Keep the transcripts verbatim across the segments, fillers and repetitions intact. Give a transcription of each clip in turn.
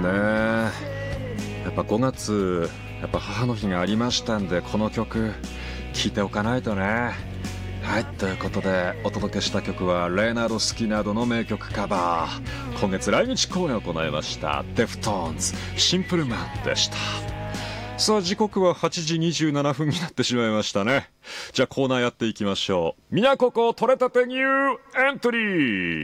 ねえ、やっぱごがつやっぱ母の日がありましたんで、この曲聴いておかないとね。はい、ということでお届けした曲はレーナード・スキナードの名曲カバー、今月来日公演を行いましたデフトーンズシンプルマンでした。さあ時刻ははちじにじゅうななふんになってしまいましたね。じゃあコーナーやっていきましょう。みなここ取れたてニューエントリー。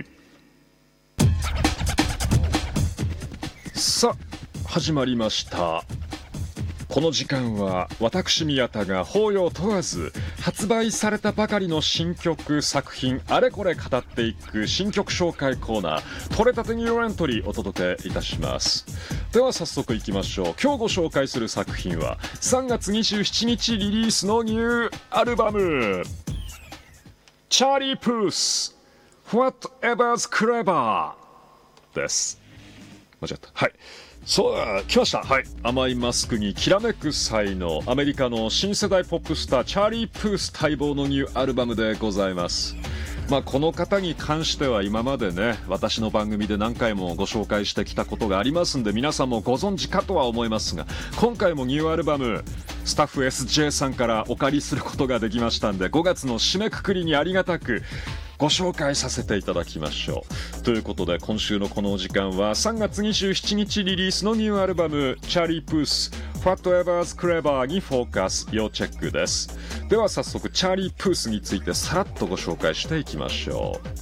さあ始まりました。この時間は私宮田が法要問わず発売されたばかりの新曲作品あれこれ語っていく新曲紹介コーナー、取れたてニューエントリーお届けいたします。では早速いきましょう。今日ご紹介する作品はさんがつにじゅうしちにちリリースのニューアルバム、チャーリー・プース Whatever's Clever です。間違った。はい、そうだ、来ました。はい、甘いマスクにきらめく才能、アメリカの新世代ポップスターチャーリー・プース待望のニューアルバムでございます。まあ、この方に関しては今までね、私の番組で何回もご紹介してきたことがありますんで、皆さんもご存知かとは思いますが、今回もニューアルバムスタッフ エスジェー さんからお借りすることができましたんで、ごがつの締めくくりにありがたくご紹介させていただきましょう。ということで今週のこのお時間はさんがつにじゅうしちにちリリースのニューアルバムチャーリー・プース Whatever's Clever にフォーカス要チェックです。では早速チャーリー・プースについてさらっとご紹介していきましょう。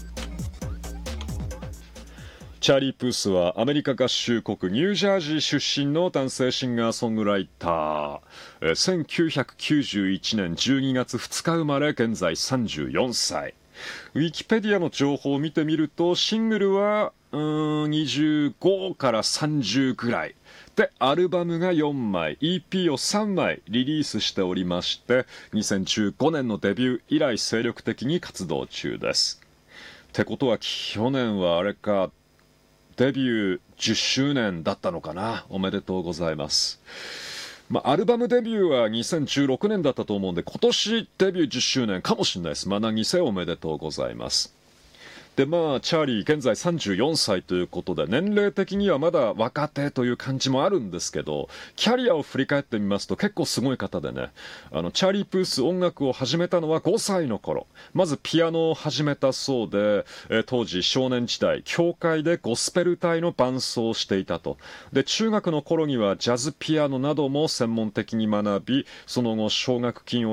チャーリー・プースはアメリカ合衆国ニュージャージー出身の男性シンガーソングライター、えせんきゅうひゃくきゅうじゅういちねんじゅうにがつふつか生まれ、現在さんじゅうよんさい。ウィキペディアの情報を見てみると、シングルはうーんにじゅうごからさんじゅうぐらいで、アルバムがよんまい イーピー をさんまいリリースしておりまして、にせんじゅうごねんのデビュー以来精力的に活動中です。ってことは去年はあれか、デビューじゅっしゅうねんだったのかな。おめでとうございます。まあ、アルバムデビューはにせんじゅうろくねんだったと思うんで、今年デビューじゅっしゅうねんかもしれないです。まあ何せおめでとうございます。でまあチャーリー現在さんじゅうよんさいということで、年齢的にはまだ若手という感じもあるんですけど、キャリアを振り返ってみますと結構すごい方でね、あのチャーリー・プース音楽を始めたのはごさいの頃、まずピアノを始めたそうで、えー当時少年時代教会でゴスペル隊の伴奏をしていたと。で中学の頃にはジャズピアノなども専門的に学び、その後奨学金を